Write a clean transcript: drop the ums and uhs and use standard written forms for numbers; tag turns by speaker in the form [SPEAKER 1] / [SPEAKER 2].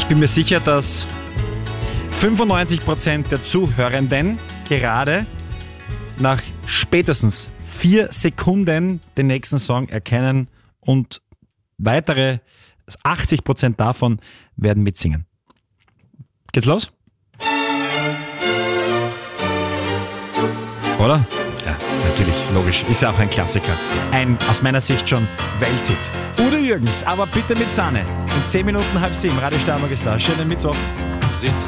[SPEAKER 1] bin mir sicher, dass 95% der Zuhörenden gerade nach spätestens 4 Sekunden den nächsten Song erkennen und weitere 80% davon werden mitsingen. Geht's los? Oder? Ja, natürlich, logisch. Ist ja auch ein Klassiker. Ein, aus meiner Sicht schon Welthit. Udo Jürgens, aber bitte mit Sahne. In 10 Minuten 6:30, Radio Steiermark ist da. Schönen Mittwoch.
[SPEAKER 2] Sie